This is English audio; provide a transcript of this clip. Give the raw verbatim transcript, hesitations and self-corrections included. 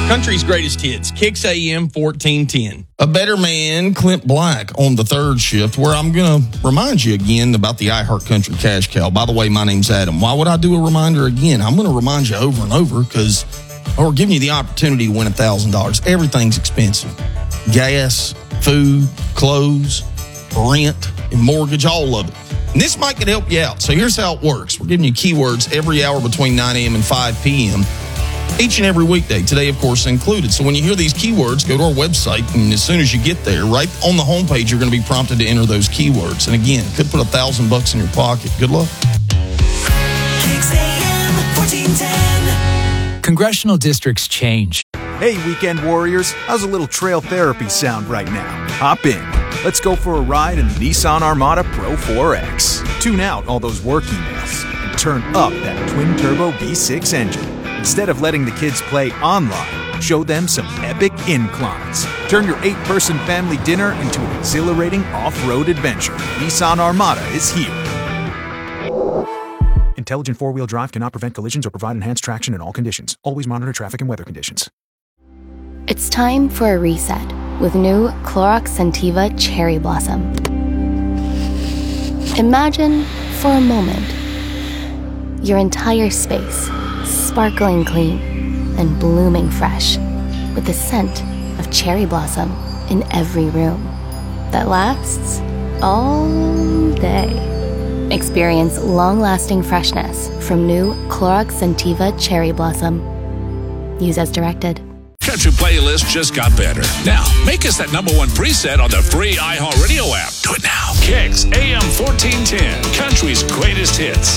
Country's greatest hits, Kicks A M fourteen ten. A better man, Clint Black, on the third shift, where I'm going to remind you again about the iHeart Country Cash Cow. By the way, my name's Adam. Why would I do a reminder again? I'm going to remind you over and over because we're giving you the opportunity to win one thousand dollars. Everything's expensive. Gas, food, clothes, rent, and mortgage, all of it. And this might could help you out. So here's how it works. We're giving you keywords every hour between nine a.m. and five p.m. each and every weekday. Today, of course, included. So when you hear these keywords, go to our website, and as soon as you get there, right on the homepage, you're going to be prompted to enter those keywords. And again, could put a thousand bucks in your pocket. Good luck. Kicks A M fourteen ten. Congressional districts change. Hey, weekend warriors, how's a little trail therapy sound right now? Hop in. Let's go for a ride in the Nissan Armada Pro four X. Tune out all those work emails and turn up that twin-turbo V six engine. Instead of letting the kids play online, show them some epic inclines. Turn your eight-person family dinner into an exhilarating off-road adventure. Nissan Armada is here. Intelligent four-wheel drive cannot prevent collisions or provide enhanced traction in all conditions. Always monitor traffic and weather conditions. It's time for a reset with new Clorox Scentiva Cherry Blossom. Imagine, for a moment, your entire space sparkling clean and blooming fresh with the scent of cherry blossom in every room that lasts all day. Experience long-lasting freshness from new Clorox Scentiva Cherry Blossom. Use as directed. Country playlist just got better. Now, make us that number one preset on the free iHeartRadio app. Do it now. Kicks A M fourteen ten, Country's greatest hits.